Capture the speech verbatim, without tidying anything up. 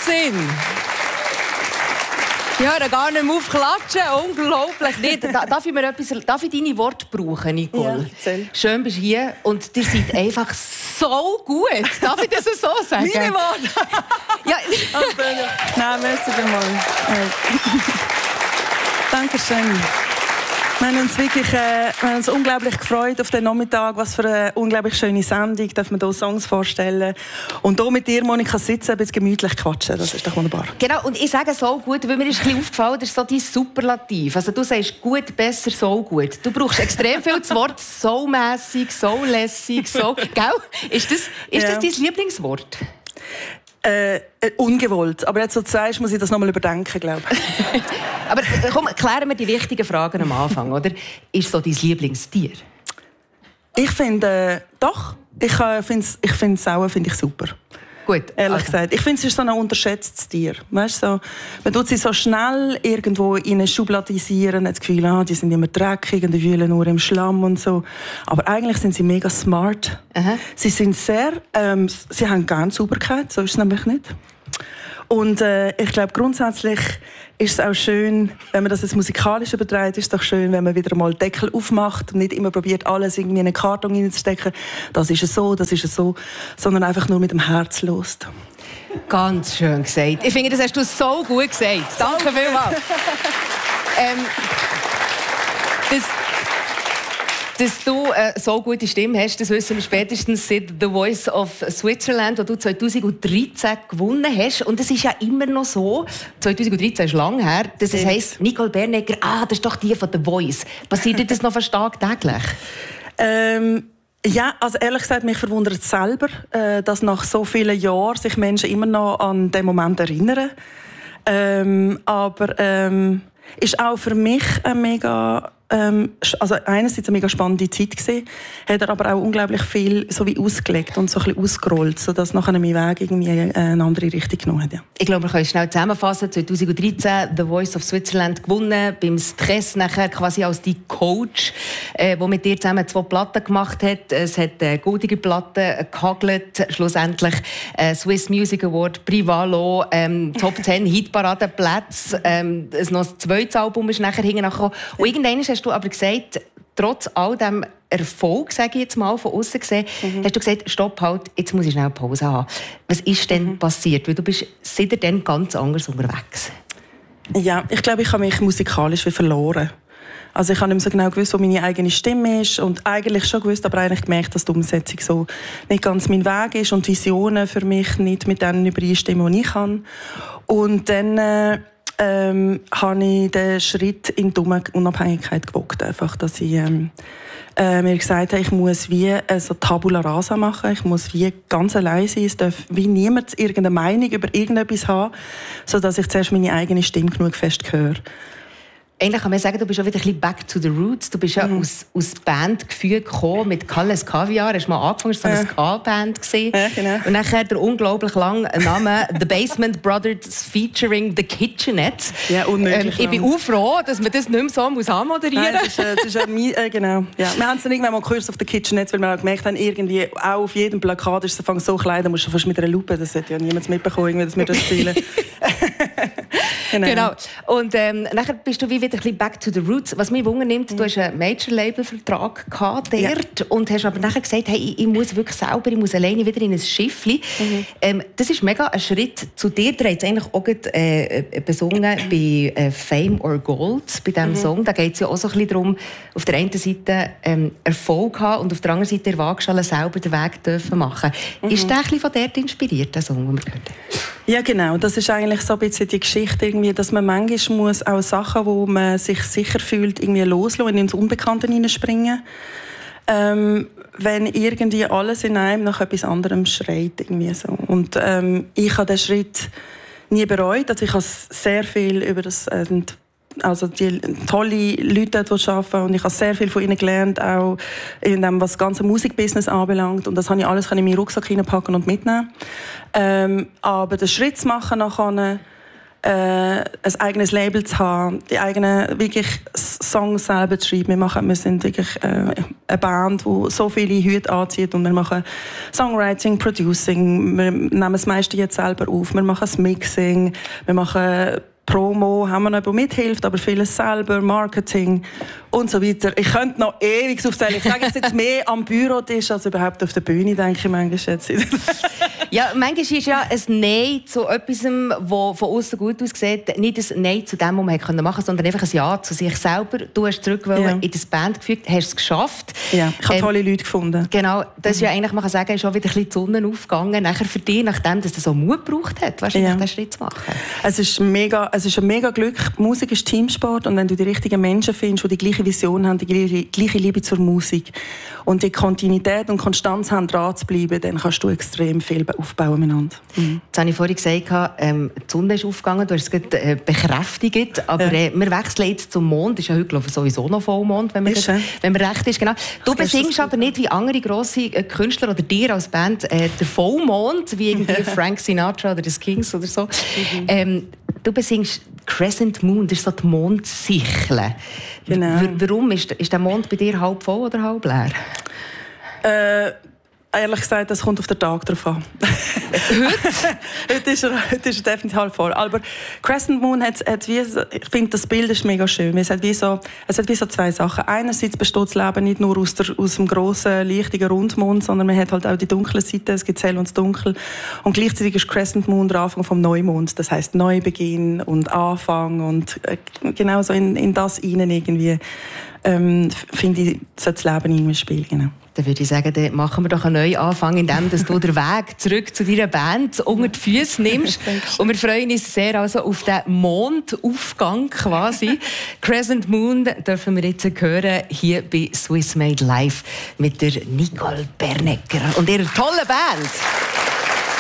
Wahnsinn! Ich höre gar nicht mehr auf klatschen. Unglaublich. Nicht. Darf ich, mir etwas, darf ich deine Worte brauchen, Nicole? Ja, schön bist du hier und ihr seid einfach so gut. Darf ich das so sagen? Meine Worte? Ja. Nein, merci vielmals. Dankeschön. Wir haben uns wirklich äh, wir haben uns unglaublich gefreut auf den Nachmittag. Was für eine unglaublich schöne Sendung. Darf man hier Songs vorstellen. Und hier mit dir, Monika, sitzen, ein bisschen gemütlich quatschen. Das ist doch wunderbar. Genau, und ich sage so gut, weil mir ist ein bisschen aufgefallen, das ist so dein Superlativ. Also du sagst gut, besser, so gut. Du brauchst extrem viel das Wort so mässig, so lässig, so... Gell? Ist das, ist ja. das dein Lieblingswort? Äh, äh, ungewollt. Aber jetzt, so du sagst, muss ich das noch mal überdenken, glaube ich. Aber komm, klären wir die wichtigen Fragen am Anfang, oder? Ist so dein Lieblingstier? Ich finde, äh, doch. Ich äh, finde es ich find's auch find ich super. Gut. Ehrlich also. gesagt. Ich finde, es ist so ein unterschätztes Tier. Weißt, so, man tut sie so schnell irgendwo in eine Schubladisieren, hat das Gefühl, ah, die sind immer dreckig und die wühlen nur im Schlamm und so. Aber eigentlich sind sie mega smart. Aha. Sie sind sehr, ähm, sie haben gerne Sauberkeit, so ist es nämlich nicht. Und äh, ich glaube, grundsätzlich ist es auch schön, wenn man das jetzt musikalisch überträgt, ist es doch schön, wenn man wieder mal den Deckel aufmacht und nicht immer probiert, alles irgendwie in einen Karton hineinzustecken. Das ist es so, das ist es so, sondern einfach nur mit dem Herz lost. Ganz schön gesagt. Ich finde, das hast du so gut gesagt. Danke vielmals. ähm, das Dass du äh, so gute Stimme hast, das wissen wir spätestens seit «The Voice of Switzerland», wo du zweitausenddreizehn gewonnen hast. Und es ist ja immer noch so, zweitausenddreizehn ist lang her, dass es heisst, Nicole Bernegger, ah, das ist doch die von «The Voice». Passiert dir das noch fast tagtäglich? Ähm, ja, also ehrlich gesagt, mich verwundert es selber, äh, dass nach so vielen Jahren sich Menschen immer noch an den Moment erinnern. Ähm, aber ähm, ist auch für mich ein mega... Ähm, also einerseits eine mega spannende Zeit gewesen, hat er aber auch unglaublich viel so wie ausgelegt und so ein bisschen ausgerollt, sodass nachher mein Weg irgendwie eine andere Richtung genommen hat. Ja. Ich glaube, wir können schnell zusammenfassen. zweitausenddreizehn «The Voice of Switzerland» gewonnen, beim Stress nachher quasi als dein Coach, äh, der mit dir zusammen zwei Platten gemacht hat. Es hat äh, goldige Platten gehagelt, schlussendlich äh, Swiss Music Award, Privalo, ähm, Top zehn Hitparadenplätze, ähm, ein noch zweites Album ist nachher hingekommen. Und irgendwann hast du aber gesagt, trotz all dem Erfolg, sage ich jetzt mal, von außen gesehen, mhm. hast du gesagt, stopp, halt, jetzt muss ich schnell Pause haben. Was ist denn mhm. passiert? Weil du bist seitdem ganz anders unterwegs. Ja, ich glaube, ich habe mich musikalisch wie verloren. Also ich habe nicht mehr so genau gewusst, wo meine eigene Stimme ist und eigentlich schon gewusst, aber eigentlich gemerkt, dass die Umsetzung so nicht ganz mein Weg ist und Visionen für mich nicht mit denen übereinstimmen, die ich habe. Und dann... Äh, Ähm, habe ich den Schritt in die Unabhängigkeit gewagt. Einfach, dass ich ähm, äh, mir gesagt habe, ich muss wie äh, so Tabula rasa machen. Ich muss wie ganz allein sein. Es darf wie niemand irgendeine Meinung über irgendetwas haben, sodass ich zuerst meine eigene Stimme genug fest höre. Eigentlich kann man sagen, du bist auch wieder ein bisschen back to the roots. Du bist ja mhm. aus, aus Bandgefühl gekommen mit Kalles Kaviar. Hast du mal angefangen, das war so eine Ska-Band. Ja, genau. Und nachher der unglaublich lange Name «The Basement Brothers featuring The Kitchenette». Ja, unmöglich. Ähm, ich bin auch froh, dass man das nicht mehr so anmoderieren muss. Nein, das ist, äh, das ist äh, äh, genau. Ja. Wir haben es dann irgendwann mal Kurs auf The Kitchenette, weil wir auch gemerkt haben, irgendwie auch auf jedem Plakat ist es so klein, da musst du fast mit einer Lupe, das hat ja niemand mitbekommen, dass wir das spielen. Genau. genau. Und ähm, nachher bist du wie wieder ein bisschen back to the roots. Was mich wundernimmt, mhm. du hast einen Major-Label-Vertrag gehabt dort ja. und hast aber nachher gesagt, hey, ich, ich muss wirklich selber, ich muss alleine wieder in ein Schiffli. Mhm. Ähm, das ist mega ein Schritt zu dir. Du hast eigentlich auch gerade, äh, besungen bei äh, «Fame or Gold», bei diesem mhm. Song. Da geht es ja auch so ein bisschen darum, auf der einen Seite ähm, Erfolg haben und auf der anderen Seite der Waagschale selber den Weg dürfen machen. Mhm. Ist der ein bisschen von dort inspiriert, der Song, den wir gehört haben? Ja, genau. Das ist eigentlich so ein bisschen die Geschichte, irgendwie, dass man manchmal muss auch Sachen, wo man sich sicher fühlt, irgendwie loslassen und ins Unbekannte hineinspringen. Ähm, wenn irgendwie alles in einem nach etwas anderem schreit. Irgendwie so. Und ähm, ich habe den Schritt nie bereut. Also ich habe sehr viel über das... Äh, Also die tolle Leute, die arbeiten, und ich habe sehr viel von ihnen gelernt, auch in dem, was das ganze Musikbusiness anbelangt. Und das habe ich alles in meinen Rucksack hineinpacken und mitnehmen. Ähm, aber den Schritt zu machen nachher, äh, ein eigenes Label zu haben, die eigenen wirklich Songs selber zu schreiben. Wir, machen, wir sind wirklich äh, eine Band, die so viele Hüte anzieht und wir machen Songwriting, Producing, wir nehmen das meiste jetzt selber auf, wir machen das Mixing, wir machen Promo, haben wir noch jemand mithilft, aber vieles selber, Marketing und so weiter. Ich könnte noch ewig aufzählen. Ich sage jetzt mehr am Bürotisch als überhaupt auf der Bühne, denke ich manchmal jetzt. Ja, manchmal ist ja ein Nein zu etwas, das von außen gut aussieht, nicht ein Nein zu dem, was man machen konnte, sondern einfach ein Ja zu sich selber. Du hast zurück ja. in das Band gefügt, hast es geschafft. Ja, ich habe ähm, tolle Leute gefunden. Genau, das ist ja eigentlich, man kann sagen, ist auch wieder ein bisschen die Sonne aufgegangen, nachher für dich, nachdem dass das so Mut gebraucht hat, wahrscheinlich ja. den Schritt zu machen. Es ist mega, es ist ein mega Glück. Musik ist Teamsport und wenn du die richtigen Menschen findest, die die gleiche Vision haben, die gleiche Liebe zur Musik und die Kontinuität und Konstanz haben, dran zu bleiben, dann kannst du extrem viel aufbauen miteinander. Mhm. Jetzt habe ich vorhin gesagt, ähm, die Sonne ist aufgegangen, du hast es gerade äh, bekräftigt, aber ja. äh, wir wechseln jetzt zum Mond, ist ja heute glaube ich, sowieso noch Vollmond, wenn man, ist, grad, wenn man recht ist. Genau. Du Ach, besingst aber nicht wie andere grosse äh, Künstler oder dir als Band äh, der Vollmond, wie irgendwie Frank Sinatra oder The Kings oder so. Mhm. Ähm, du besingst Crescent Moon, das ist so die Mondsichel. Genau. W- warum? Ist, ist der Mond bei dir halb voll oder halb leer? Äh, ehrlich gesagt, das kommt auf den Tag drauf an. heute? heute, ist er, heute ist er definitiv halb voll. Aber Crescent Moon hat, hat wie, ich finde, das Bild ist mega schön. Es hat wie so, es hat wie so zwei Sachen. Einerseits besteht das Leben nicht nur aus, der, aus dem grossen, lichtigen Rundmond, sondern man hat halt auch die dunkle Seite, es gibt hell und das Dunkel. Und gleichzeitig ist Crescent Moon der Anfang vom Neumond. Das heisst Neubeginn und Anfang und äh, genau so in, in das hinein irgendwie, ähm, finde ich, sollte das Leben irgendwie spielen. Genau. Dann würde ich sagen, dann machen wir doch einen neuen Anfang, indem dass du den Weg zurück zu deiner Band unter die Füße nimmst. Und wir freuen uns sehr also auf den Mondaufgang quasi. Crescent Moon dürfen wir jetzt hören hier bei Swiss Made Live mit der Nicole Bernecker und ihrer tollen Band.